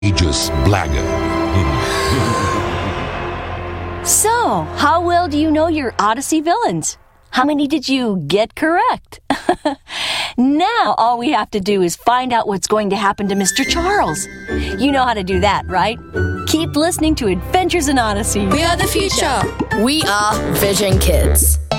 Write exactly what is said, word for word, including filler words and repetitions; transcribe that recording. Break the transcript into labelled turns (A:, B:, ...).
A: Aegis Blagger.
B: So, how well do you know your Odyssey villains? How many did you get correct? Now, all we have to do is find out what's going to happen to Mister Charles. You know how to do that, right? Keep listening to Adventures in Odyssey.
C: We are the future. We are Vision Kids.